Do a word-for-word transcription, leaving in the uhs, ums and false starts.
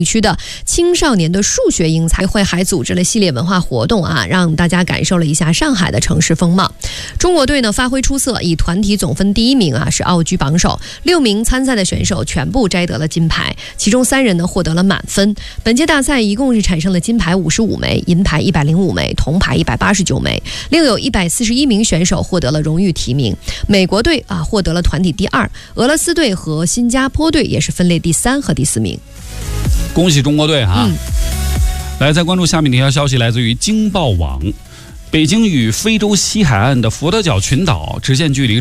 地区的青少年的数学英才会还组织了系列文化活动啊，让大家感受了一下上海的城市风貌。中国队呢发挥出色，以团体总分第一名啊是傲居榜首，六名参赛的选手全部摘得了金牌，其中三人呢获得了满分。本届大赛一共是产生了金牌五十五枚，银牌一百零五枚，铜牌一百八十九枚，另有一百四十一名选手获得了荣誉提名。美国队啊获得了团体第二，俄罗斯队和新加坡队也是分列第三和第四名。 恭喜中国队哈！ 嗯、 来，再关注下面这条消息，来自于京报网。北京与非洲西海岸的佛得角群岛直线距离